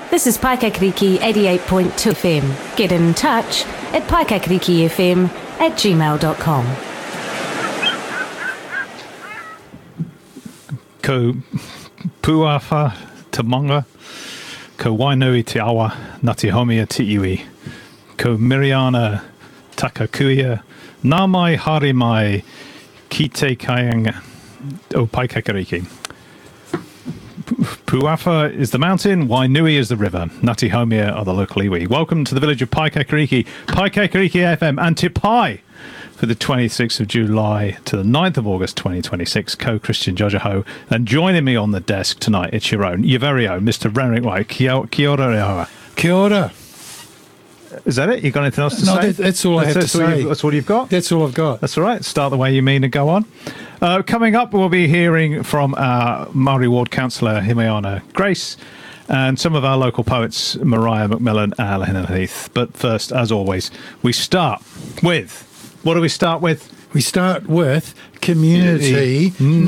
This is Paikakariki 88.2 FM. Get in touch at paikakarikifm@gmail.com. Ko puafa te manga, ko wainui te awa, ngati homia te iwi, ko Miriana Takakuia, nā mai haere mai ki te kaianga o Paikakariki. Puafa is the mountain, Wainui is the river, Ngati Homia are the local iwi. Welcome to the village of Paikakariki, Paikakariki FM, and Te Pai for the 26th of July to the 9th of August 2026. Co-Christian Jojaho, and joining me on the desk tonight, it's your very own, Mr. Renwick White. Kia ora rehawa. Kia ora. Is that it? You got anything else to say? No, that's all I have to say. That's all you've got? That's all I've got. That's all right. Start the way you mean and go on. Coming up, we'll be hearing from our Māori Ward Councillor, Himeana Grace, and some of our local poets, Mariah McMillan and Alahina Heath. But first, as always, we start with... What do we start with? We start with community